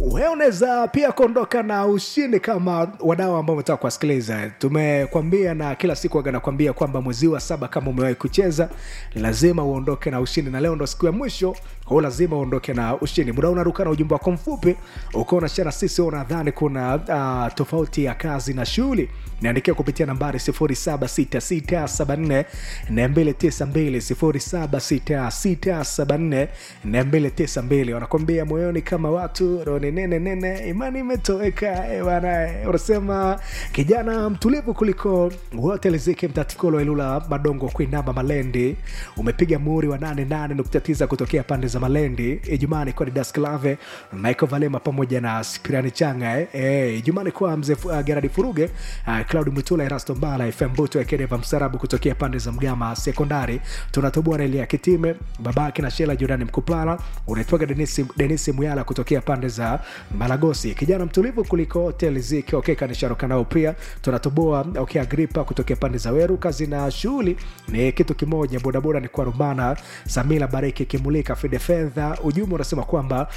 Wewe unaweza pia kuondoka na ushindi kama wadau ambao umetaka kuwasikiliza. Tumekwambia na kila siku waga nakwambia kwamba mwezi wa 7 kama umewahi kucheza lazima uondoke na ushindi, na leo ndo siku ya mwisho, kwa hiyo lazima uondoke na ushindi. Muda unaruka na ujumbe wako mfupi uko na share sisi, unadhani kuna tofauti ya kazi na shughuli? Niandikia kupitia nambari 076674 292 076674 wanakwambia moyoni kama watu roni nene imani imetoweka bwana. Unasema kijana mtulivu kuliko wote, Liziki Mtatikolo Ilula Madongo Kuinamba Malendi, umepiga muri wa 88.9 kutokea pande za Malendi. Ijumani kwa Didas Klave, Michael Valema pamoja na Spirani Changa. Ijumani kwa mzee Gerard Furuge, Claude Mutula, Erasto Mbala, FM Buto Ekedeva Msarabu kutokea pande za Mgama Sekondari. Tunatobua ile ya Kitime, babake na Shela Jordan Mkupala, unaitwaga Denisi Muyala kutokea pande za Malagosi. Kijana mtulivu kuliko hotel Ziki kanisharoka nao pia. Tunatoboa Agripa kutokea pande za Weru. Kazi na shughuli ni kitu kimoja, bodaboda ni kwa Rumana Samila Bariki Kimulika Fide Fedha. Ujumbe unasema kwamba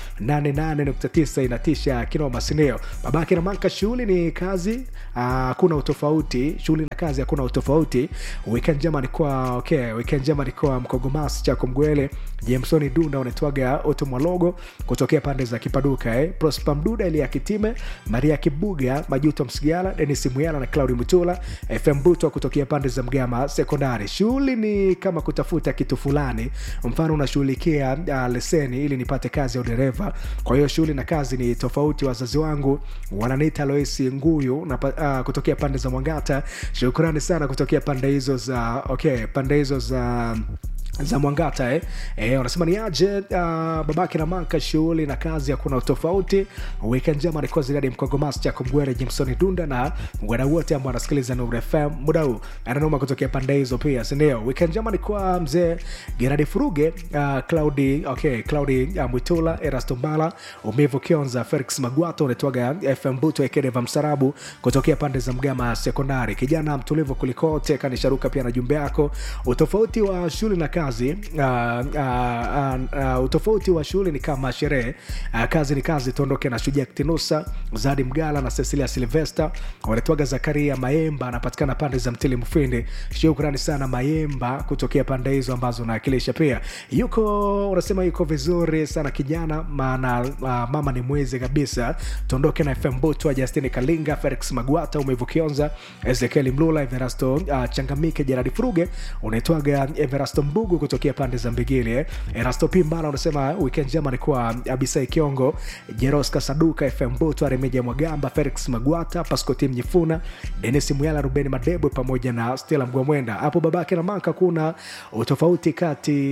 88.9 inatisha kinoma sineo. Babake na Manka, shughuli ni kazi, hakuna utofauti. Shughuli na kazi hakuna utofauti. Weekend njema ni kwa weekend njema ni kwa Mkogomasi cha Mgwele. Jamesoni Dunda unaitwaga Otto Mwalogo kutokea pande za Kipaduka. Prosper Mduda ile ya Kitime, Maria Kibuga, Majuto Msigala, Dennis Muyala na Claudia Mutula, FM Buto kutokea pande za Mgama Sekondari. Shughuli ni kama kutafuta kitu fulani, mfano unashughulikia leseni ili nipate kazi ya udereva. Kwa hiyo shughuli na kazi ni tofauti. Wazazi wangu wananiita Loisi Nguyu na kutokea pande za Mwangata. Shukrani sana kutokea pande hizo za pande hizo za Mwangata. Wanasema ni aje babake na Manka, shughuli na kazi hakuna utofauti. Weekend njema ni kwa Zidadi Mkogomasi cha Kumgwere, Jimson Dunda na wana wote ambao wanasikiliza Nuru FM muda huu. Ananoma kutokea pande hizo pia, si ndio? Weekend njema ni kwa mzee Gerard Furuge, Claudi Mwitula, Erasto Mbala, Umivu Kionza, Felix Magwato, unatoaga FM Buto Ekedeva Msarabu kutokea pande za Mgama Sekondari. Kijana mtulivu kulikote kanisharuka pia na jumbe yako. Utofauti wa shughuli na kazi, utofauti wa shughuli ni kama sherehe, kazi ni kazi. Tuondoke na Shujaa Kitinusa, Zadi Mgala na Cecilia Silvester, wanatoaga Zakaria Maemba, anapatikana pande za Mtili Mfindi. Shukrani sana Maemba kutokea pande hizo ambazo naakilisha pia. Unasema yuko vizuri sana kijana, maana mama ni mwezi kabisa. Tuondoke na FM Buto, Justin Kalinga, Felix Magwata, Umevu Kionza, Ezekiel Mlula, Everasto Changamike, Gerard Furuge, unaitwaga Everasto Mbugu kutokea pande za Mbigili. Erasto Pimbala unasema weekend njema ni kwa Abisai Kiongo, Jeroska Saduka, FM Buto, Aremeja Mwagamba, Felix Magwata, Pasco Tim Nyifuna, Dennis Muyala, Ruben Madebo pamoja na Stella Mgwamwenda. Hapo babake na Manka, kuna utofauti kati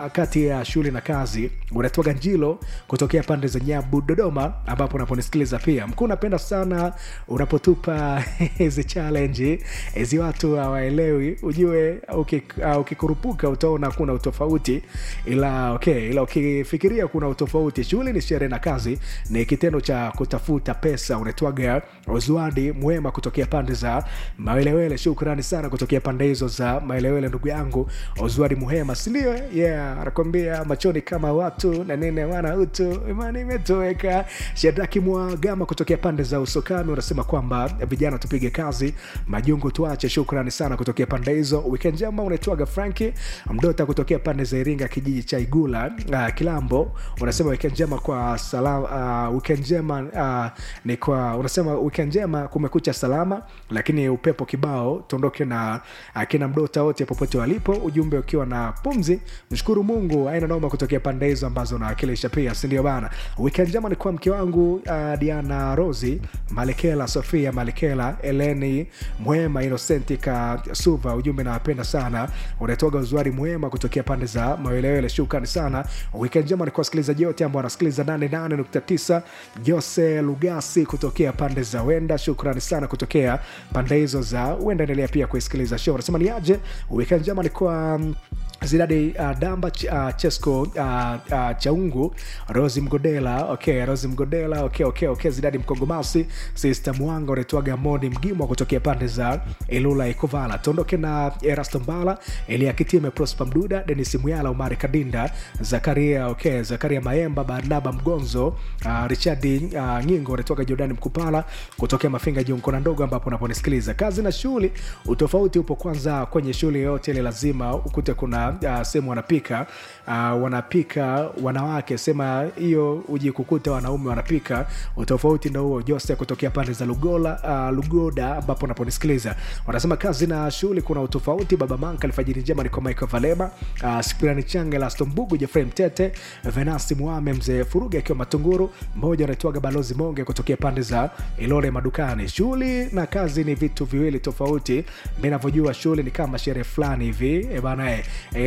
ya shule na kazi. Unatoka Njilo kutokea pande za Nyabu Dodoma, ambapo unaponisikiliza pia. Mkuu napenda sana unapotupa hizi challenge, hizi watu hawaelewi. Ujue ukikurupuka utaona kuna utofauti, ila ukifikiria kuna utofauti. Shughuli ni sherehe na kazi ni kitendo cha kutafuta pesa. Unatoaga Ozwadi Mwema kutokea pande za Maelewele. Shukrani sana kutokea pande hizo za Maelewele ndugu yangu Ozwadi Muhema, si ndio? Anakuambia machoni kama watu na nene wana utu, imani imetoweka. Shadraki Mwagama kutokea pande za Usokami unasema kwamba vijana tupige kazi, majungu tuache. Shukrani sana kutokea pande hizo. Weekend njema unaitwaga Frankie Mdota kutokea pande za Iringa, kijiji cha Igula Kilambo. Unasema weekend njema kwa salama. Weekend njema ni kwa, unasema weekend njema kumekucha salama lakini upepo kibao. Tuondoke na akina Mdota wote popote walipo, ujumbe ukiwa na pumzi mshukuru Mungu. Aina noma kutokea pande hizo ambazo naakilisha pia, si ndio bana? Weekend njema ni kwa mke wangu Diana Rosi Malekela, Sofia Malekela, Eleni Mwema, Innocent Suva, ujumbe nawapenda sana. Unatoga Uzwari Mwema kutokea pande za Mawelewele, shukrani sana. Weekend njema ni kwa wasikilizaji wote ambao wanasikiliza 88.9. Jose Lugasi kutokea pande za Wenda, shukrani sana kutokea pande hizo za Wenda. Endelea pia kusikiliza show. Unasema ni aje? Weekend njema ni kwa Zidadi Damba Chesco Chaungu Rosi Mgodela Rosi Mgodela Zidadi Mkongomasi Sister Mwanga unaitwaga Moni Mgimwa kutokea pande za Ilula Ikovala. Tuondoke na Erasto Mbala Elia Kitime Prosper Mduda Dennis Muyala Umari Kadinda Zakaria Maemba Barnaba Mgonzo Richard Ngingo unaitwaga Jordan Mkupala kutokea Mafinga Jonkona ndogo ambapo unaponisikiliza. Kazi na shughuli utofauti upo. Kwanza kwenye shughuli yote ile lazima ukute kuna sehemu wanapika wanawake, sema hiyo ujikukuta wanaume wanapika. Utofauti ndio huo. Jose kutokea pande za Lugoda ambapo unaponisikiliza wanasema kazi na shughuli kuna utofauti. Baba Manka Alfajiri njema ni kwa Michael Valema, Spirani Change la Stombugu Jeffrey Mtete Venasi Muame Mzee Furuge akiwa Matunguru, mmoja anaitwaga Balozi Monge kutokea pande za Ilole Madukani. Shughuli na kazi ni vitu viwili tofauti. Mimi ninavyojua shughuli ni kama sherehe fulani hivi bana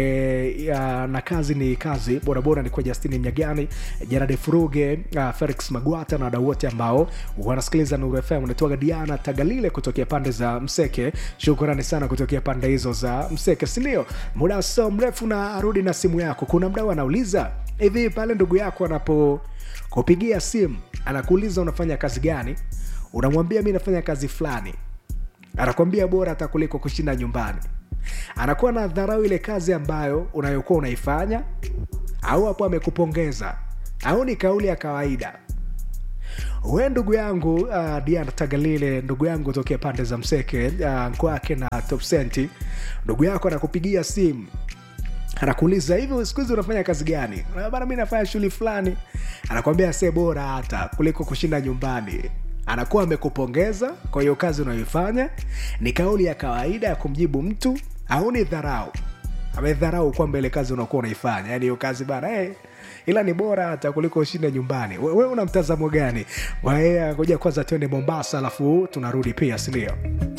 na kazi ni kazi. Bora ni kwa Justin Mnyagani, Gerard Furuge, Felix Magwata na wadau wote ambao wanasikiliza Nuru FM. Unatoka Diana Tagalile kutokea pande za Mseke. Shukrani sana kutokea pande hizo za Mseke. Sindio? Muda so mrefu na arudi na simu yako. Kuna mdau anauliza hivi pale ndugu yako anapokupigia simu anakuuliza unafanya kazi gani? Unamwambia mimi nafanya kazi fulani. Anakuambia bora hata kuliko kushinda nyumbani. Anakuwa na dharau ile kazi ambayo unayokuwa unaifanya, au hapo amekupongeza, au ni kauli ya kawaida? Wewe ndugu yangu Diana Tagalile, ndugu yangu tokea pande za Mseke kwake na Top Cent, ndugu yako anakupigia simu anakuuliza hivi siku hizi unafanya kazi gani? Bana mimi nafanya shughuli fulani. Anakuambia sasa bora hata kuliko kushinda nyumbani. Anakuwa amekupongeza kwa hiyo kazi unayoifanya. Ni kauli ya kawaida ya kumjibu mtu au ni dharau? Amedharau kwamba ile kazi unakuwa unaifanya, yani hiyo kazi bana ila ni bora hata kuliko ushinda nyumbani. Wewe una mtazamo gani? Ngoja kwanza twende Mombasa alafu tunarudi pia, si ndio?